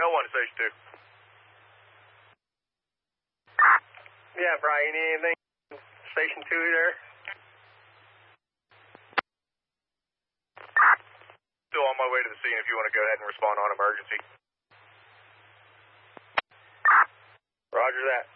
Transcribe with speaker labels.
Speaker 1: L1 to Station 2. Yeah, Brian, you need anything? Station 2 there? Still on my way to the scene if you want to go ahead and respond on emergency. Roger that.